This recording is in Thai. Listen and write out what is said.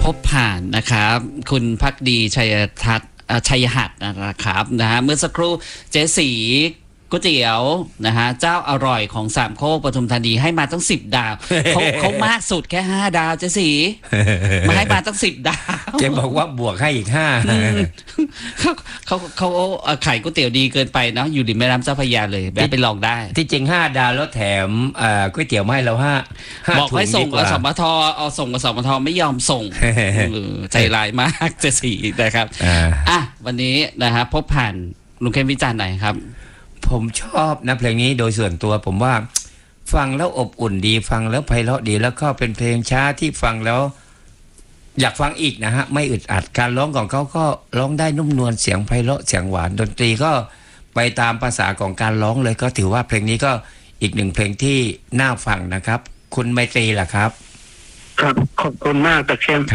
พบผ่านนะครับคุณภักดีชัยหัตถ์นะครับนะฮะเมื่อสักครู่เจ๊สีก๋วยเตี๋ยวนะฮะเจ้าอร่อยของสามโคกปทุมธานีให้มาตั้ง10 ดาว เขามากสุดแค่5 ดาวเจ๊สีมาให้มาตั้ง10 ดาวแกบอกว่าบวกให้อีก5 เขาขายก๋วยเตี๋ยวดีเกินไปเนาะอยู่ริมแม่น้ำเจ้าพระยาเลยแบบไปลองได้ที่จริง5 ดาวแล้วแถมก๋วยเตี๋ยวมาให้เรา5 บอกให้ส่งอสมทเอาส่งอสมทไม่ยอมส่ง ใจร้ายมากเจ๊สีนะครับวันนี้นะฮะพบผ่านลุงเข้มวิจารณ์ไหนครับผมชอบนะเพลงนี้โดยส่วนตัวผมว่าฟังแล้วอบอุ่นดีฟังแล้วไพเราะดีแล้วก็เป็นเพลงช้าที่ฟังแล้วอยากฟังอีกนะฮะไม่อึดอัดการร้องของเขาก็ร้องได้นุ่มนวลเสียงไพเราะเสียงหวานดนตรีก็ไปตามภาษาของการร้องเลยก็ถือว่าเพลงนี้ก็อีกหนึ่งเพลงที่น่าฟังนะครับคุณไมตรีล่ะครับครับขอบคุณมากตะเข้ม